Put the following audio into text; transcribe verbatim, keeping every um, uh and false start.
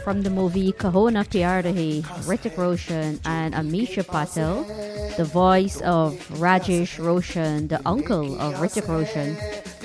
from the movie Kahona Pyar Rahe, Hrithik Roshan and Amisha Patel. The voice of Rajesh Roshan, the uncle of Hrithik Roshan.